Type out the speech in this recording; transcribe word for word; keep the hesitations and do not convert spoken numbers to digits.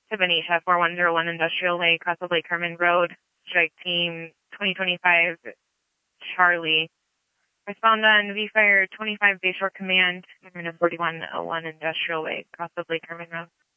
to Benicia, four one zero one Industrial Way, across of Lake Herman Road. Strike team twenty twenty-five Charlie. Respond on V Fire twenty-five Bayshore Command, forty-one oh one Industrial Way, across of Lake Herman Road.